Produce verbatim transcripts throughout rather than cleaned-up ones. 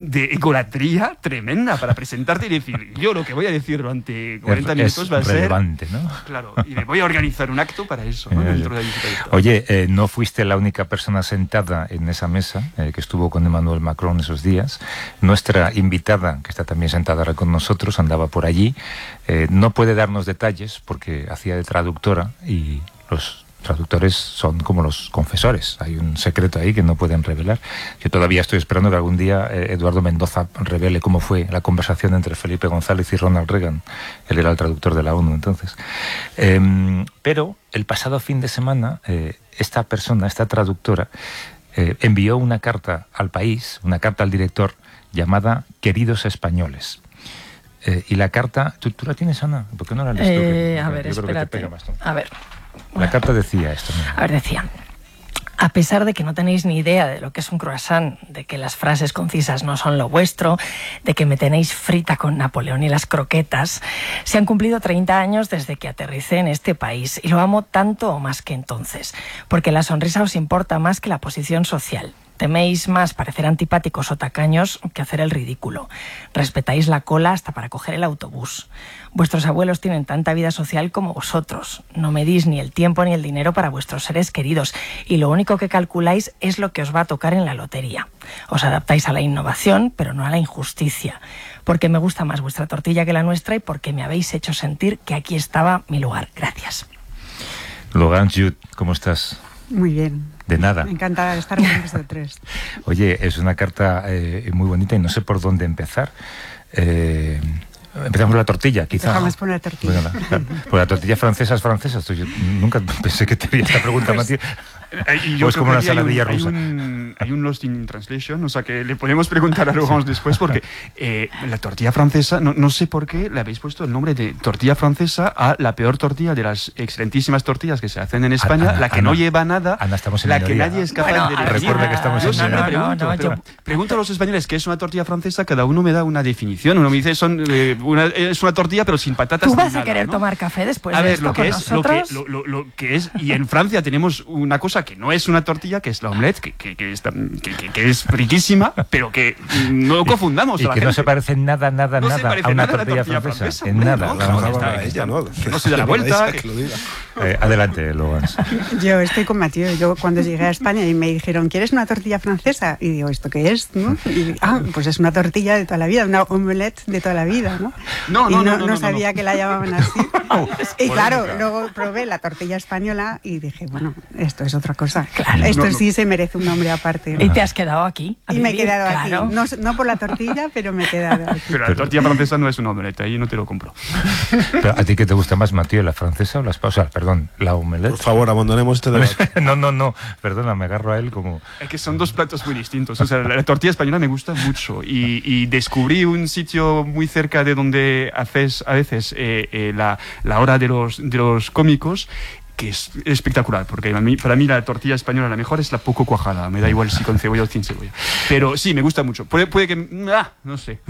de egolatría tremenda para presentarte y decir, yo lo que voy a decir durante cuarenta minutos va a ser... relevante, ¿no? Claro, y me voy a organizar un acto para eso, ¿no? Dentro de la visita virtual. Oye, eh, no fuiste la única persona sentada en esa mesa eh, que estuvo con Emmanuel Macron esos días. Nuestra invitada, que está también sentada ahora con nosotros, andaba por allí. Eh, no puede darnos detalles porque hacía de traductora y los traductores son como los confesores. Hay un secreto ahí que no pueden revelar. Yo todavía estoy esperando que algún día eh, Eduardo Mendoza revele cómo fue la conversación entre Felipe González y Ronald Reagan. Él era el traductor de la ONU entonces. Eh, pero el pasado fin de semana, eh, esta persona, esta traductora, eh, envió una carta al país, una carta al director, llamada Queridos Españoles. Eh, y la carta... ¿tú, ¿Tú la tienes, Ana? ¿Por qué no la lees tú? Eh, Que, a ver, yo creo que te espérate. pega más, ¿no? A ver. La carta decía esto. Mira. A ver, decía... A pesar de que no tenéis ni idea de lo que es un croissant, de que las frases concisas no son lo vuestro, de que me tenéis frita con Napoleón y las croquetas, se han cumplido treinta años desde que aterricé en este país y lo amo tanto o más que entonces, porque la sonrisa os importa más que la posición social. Teméis más parecer antipáticos o tacaños que hacer el ridículo. Respetáis la cola hasta para coger el autobús. Vuestros abuelos tienen tanta vida social como vosotros. No medís ni el tiempo ni el dinero para vuestros seres queridos y lo único que calculáis es lo que os va a tocar en la lotería. Os adaptáis a la innovación, pero no a la injusticia. Porque me gusta más vuestra tortilla que la nuestra y porque me habéis hecho sentir que aquí estaba mi lugar. Gracias. Logan Jude, ¿cómo estás? Muy bien. De nada. Encantada de estar con vosotros. Oye, es una carta eh, muy bonita y no sé por dónde empezar. Eh, empezamos por la tortilla, quizá. Dejamos por la tortilla. Bueno, la, la, por la tortilla francesa es francesa. Yo nunca pensé que te haría esta pregunta, Pues, Matías. Y yo o es como una saladilla hay un, rusa. Hay un, hay un Lost in Translation, o sea que le podemos preguntar a Laurence después, porque eh, la tortilla francesa, no, no sé por qué le habéis puesto el nombre de tortilla francesa a la peor tortilla de las excelentísimas tortillas que se hacen en España, Ana, la que Ana, no lleva nada, Ana, estamos en la que minoría. nadie es capaz Bueno, de a definir. recuerda que estamos Yo en siempre minoría. pregunto, No, no, pero yo- pregunto a los españoles qué es una tortilla francesa, cada uno me da una definición. Uno me dice son, eh, una, es una tortilla pero sin patatas. ¿Tú ni vas a nada, querer ¿no? tomar café después A de ver, esto lo que, con es, lo, que, nosotros? lo, lo, lo que es, y en Francia tenemos una cosa que no es una tortilla, que es la omelette, que, que, que, está, que, que, que es riquísima, pero que no confundamos Y a la que no gente. se parece en nada, nada, No se nada parece a una nada a la tortilla, tortilla francesa. francesa, En hombre, nada. ¿no? Vamos, Claro, está- está- ella, ¿no? que no se da la vuelta. Que lo diga. eh, adelante, Logan. Yo estoy con Mathieu. Yo cuando llegué a España y me dijeron, ¿quieres una tortilla francesa? Y digo, ¿esto qué es? ¿No? Y, ah, pues es una tortilla de toda la vida, una omelette de toda la vida, ¿no? No, y no, no, no, no, no, sabía no. que la llamaban así. Y Polémica. claro, luego probé la tortilla española y dije, bueno, esto es otra cosa. Claro. Esto No, no. sí se merece un nombre aparte. Y te has quedado aquí. a Y me he vivir, quedado claro. aquí. No, no por la tortilla, pero me he quedado aquí. Pero la tortilla francesa no es una omelette, ahí no te lo compro. Pero, ¿a ti qué te gusta más, Matías, la francesa o la española? O sea, perdón, la omelette. Por favor, abandonemos este debate. No, no, no, perdona, me agarro a él como... Es que son dos platos muy distintos. O sea, la, la tortilla española me gusta mucho y, y descubrí un sitio muy cerca de donde haces a veces eh, eh, la, la hora de los, de los cómicos, que es espectacular, porque a mí, para mí la tortilla española la mejor es la poco cuajada, me da igual si con cebolla o sin cebolla. Pero sí, me gusta mucho. Puede, puede que... Ah, no sé.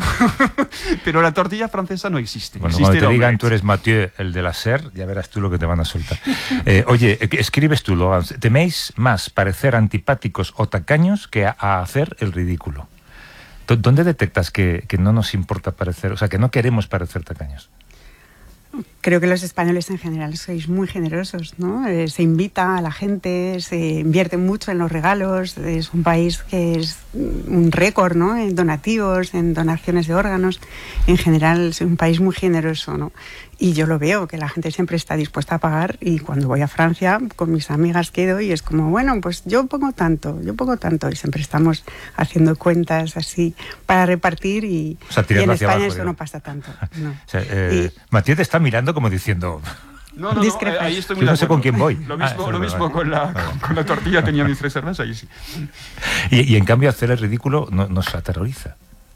Pero la tortilla francesa no existe. Bueno, existe cuando te la digan omelette. tú eres Mathieu, el de la SER, ya verás tú lo que te van a soltar. Eh, oye, eh, escribes tú, Logan, ¿teméis más parecer antipáticos o tacaños que a, a hacer el ridículo? ¿Dó- ¿Dónde detectas que, que no nos importa parecer, o sea, que no queremos parecer tacaños? Creo que los españoles en general sois muy generosos, ¿no? Eh, se invita a la gente, se invierte mucho en los regalos, es un país que es un récord, ¿no? En donativos, en donaciones de órganos, en general es un país muy generoso, ¿no? Y yo lo veo, que la gente siempre está dispuesta a pagar y cuando voy a Francia con mis amigas quedo y es como, bueno, pues yo pongo tanto, yo pongo tanto y siempre estamos haciendo cuentas así para repartir y, O sea, y tirando en hacia España abajo, eso digamos. no pasa tanto, no. O sea, eh, Y- Mathieu te está mirando como diciendo... No, no, no, Discrepas. ahí estoy Yo muy de no sé acuerdo. con quién voy. Lo Ah, mismo, eso lo es mismo verdad. con, la, Vale. con, con la tortilla tenía mis reservas, ahí sí. Y, y en cambio hacer el ridículo no, nos aterroriza.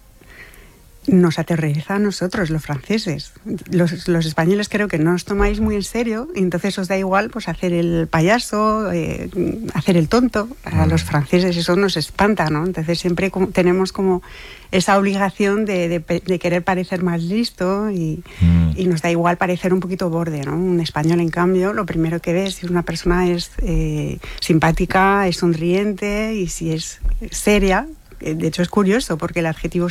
Nos aterroriza a nosotros, los franceses. Los, los españoles creo que no os tomáis muy en serio y entonces os da igual pues hacer el payaso, eh, hacer el tonto. A los franceses eso nos espanta, ¿no? Entonces siempre como, tenemos como esa obligación de, de, de querer parecer más listo y, Mm. y nos da igual parecer un poquito borde, ¿no? Un español, en cambio, lo primero que ves si una persona es eh, simpática, es sonriente y si es seria. De hecho es curioso porque el adjetivo